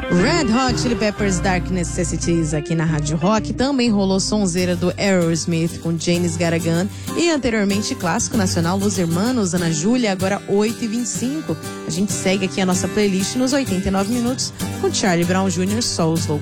Red Hot Chili Peppers Dark Necessities aqui na Rádio Rock. Também rolou sonzeira do Aerosmith com James Garagan. E anteriormente clássico nacional Los Hermanos, Ana Júlia, agora 8h25. A gente segue aqui a nossa playlist nos 89 minutos com Charlie Brown Jr. Soul Slow